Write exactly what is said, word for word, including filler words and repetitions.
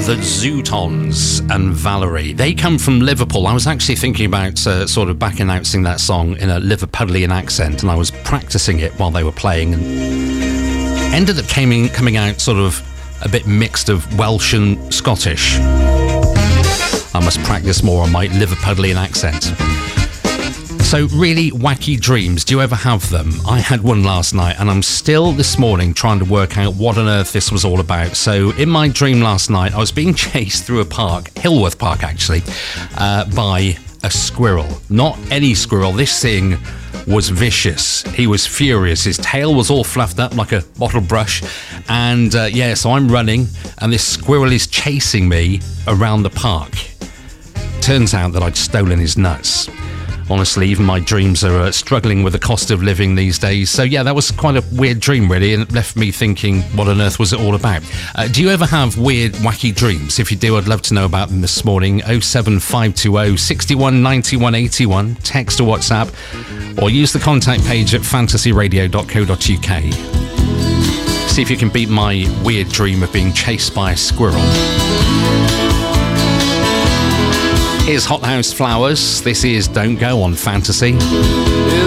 The Zootons and Valerie. They come from Liverpool. I was actually thinking about uh, sort of back announcing that song in a Liverpudlian accent, and I was practicing it while they were playing, and ended up coming, coming out sort of a bit mixed of Welsh and Scottish. I must practice more on my Liverpudlian accent. So really wacky dreams, do you ever have them? I had one last night, and I'm still this morning trying to work out what on earth this was all about. So in my dream last night, I was being chased through a park, Hillworth Park actually, uh, by a squirrel. Not any squirrel, this thing was vicious. He was furious. His tail was all fluffed up like a bottle brush. And uh, yeah, so I'm running, and this squirrel is chasing me around the park. Turns out that I'd stolen his nuts. Honestly, even my dreams are uh, struggling with the cost of living these days. So yeah, that was quite a weird dream really, and it left me thinking, what on earth was it all about? Uh, do you ever have weird, wacky dreams? If you do, I'd love to know about them this morning. oh seven five two oh, six one nine one eight one, text or WhatsApp, or use the contact page at fantasy radio dot co dot uk. See if you can beat my weird dream of being chased by a squirrel. Here's Hot House Flowers. This is Don't Go on Fantasy.